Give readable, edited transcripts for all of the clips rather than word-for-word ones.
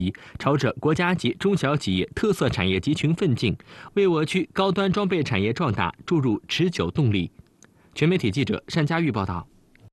朝着国家级中小企业特色产业集群奋进，为我区高端装备产业壮大注入持久动力。全媒体记者单佳玉报道。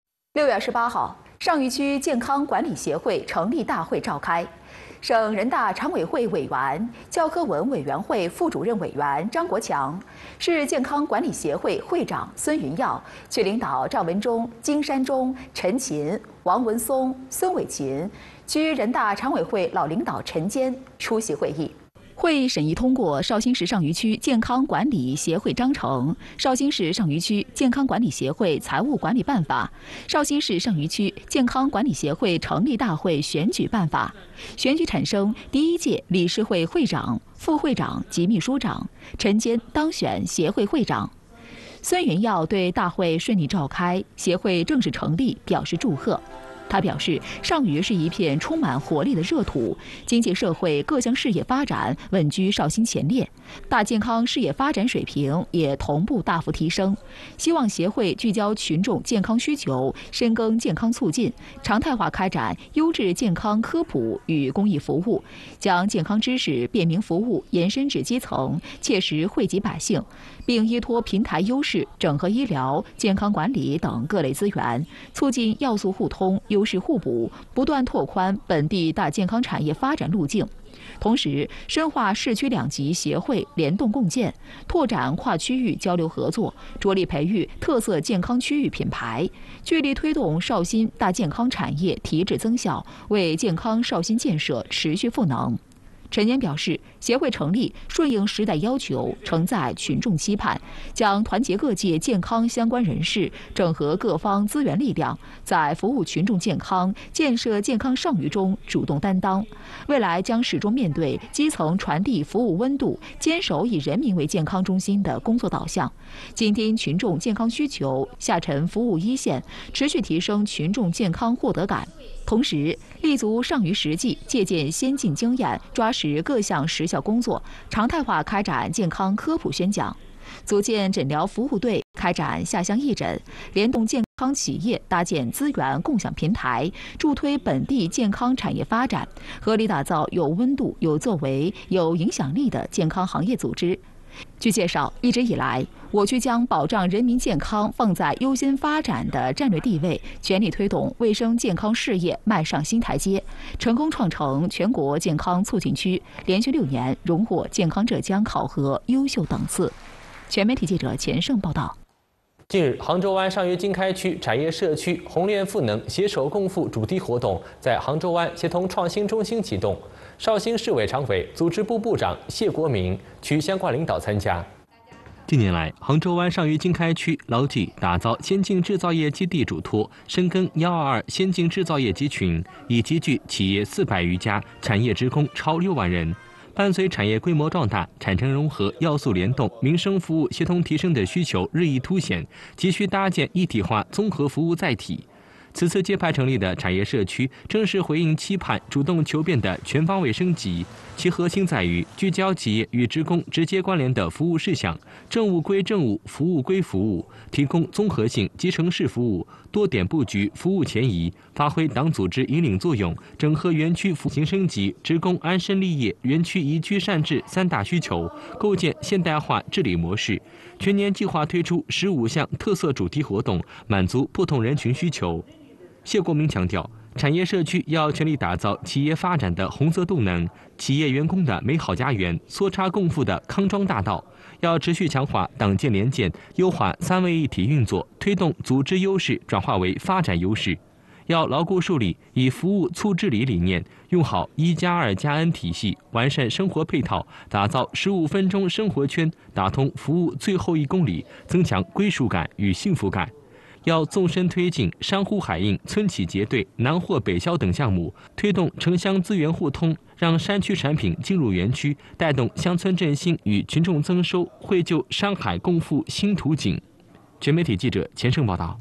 6月18号，上虞区健康管理协会成立大会召开。省人大常委会委员、教科文委员会副主任委员张国强，市健康管理协会会长孙云耀，区领导赵文忠、金山忠、陈勤、王文松、孙伟勤，区人大常委会老领导陈坚出席会议。会议审议通过绍兴市上虞区健康管理协会章程、绍兴市上虞区健康管理协会财务管理办法、绍兴市上虞区健康管理协会成立大会选举办法，选举产生第1届理事会会长、副会长及秘书长，陈坚当选协会会长。孙云耀对大会顺利召开、协会正式成立表示祝贺。他表示，上虞是一片充满活力的热土，经济社会各项事业发展稳居绍兴前列，大健康事业发展水平也同步大幅提升。希望协会聚焦群众健康需求，深耕健康促进，常态化开展优质健康科普与公益服务，将健康知识便民服务延伸至基层，切实惠及百姓，并依托平台优势，整合医疗、健康管理等各类资源，促进要素互通、优势互补，不断拓宽本地大健康产业发展路径。同时，深化市区2级协会联动共建，拓展跨区域交流合作，着力培育特色健康区域品牌，聚力推动绍兴大健康产业提质增效，为健康绍兴建设持续赋能。陈坚表示，协会成立顺应时代要求，承载群众期盼，将团结各界健康相关人士，整合各方资源力量，在服务群众健康、建设健康上虞中主动担当。未来将始终面对基层传递服务温度，坚守以人民为健康中心的工作导向，紧盯群众健康需求，下沉服务一线，持续提升群众健康获得感。同时，立足上虞实际，借鉴先进经验，抓实各项实效工作，常态化开展健康科普宣讲，组建诊疗服务队，开展下乡义诊，联动健康企业，搭建资源共享平台，助推本地健康产业发展，合理打造有温度、有作为、有影响力的健康行业组织。据介绍，一直以来，我区将保障人民健康放在优先发展的战略地位，全力推动卫生健康事业迈上新台阶，成功创成全国健康促进区，连续6年荣获健康浙江考核优秀等次。全媒体记者钱胜报道。 近日，杭州湾上虞经开区产业社区红链赋能携手共富主题活动在杭州湾协同创新中心启动，绍兴市委常委、组织部部长谢国明、区相关领导参加。近年来，杭州湾上虞经开区牢记打造先进制造业基地嘱托，深耕122先进制造业集群，已集聚企业400余家，产业职工超6万人。伴随产业规模壮大、产城融合、要素联动、民生服务协同提升的需求日益凸显，急需搭建一体化综合服务载体。此次揭牌成立的产业社区，正是回应期盼、主动求变的全方位升级。其核心在于聚焦企业与职工直接关联的服务事项，政务归政务，服务归服务，提供综合性集成式服务，多点布局服务前移，发挥党组织引领作用，整合园区服务升级、职工安身立业、园区宜居善治3大需求，构建现代化治理模式。全年计划推出15项特色主题活动，满足不同人群需求。谢国明强调，产业社区要全力打造企业发展的红色动能，企业员工的美好家园，梭插共富的康庄大道。要持续强化党建联建，优化3位一体运作，推动组织优势转化为发展优势。要牢固树立以服务促治理理念，用好1+2+N 体系，完善生活配套，打造15分钟生活圈，打通服务最后1公里，增强归属感与幸福感。要纵深推进山呼海应、村企结对、南货北销等项目，推动城乡资源互通，让山区产品进入园区，带动乡村振兴与群众增收，绘就山海共富新图景。全媒体记者钱胜报道。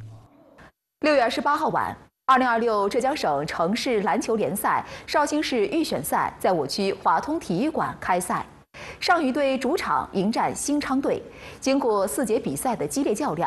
6月28号晚，2026浙江省城市篮球联赛绍兴市预选赛在我区华通体育馆开赛。上虞队主场迎战新昌队，经过4节比赛的激烈较量。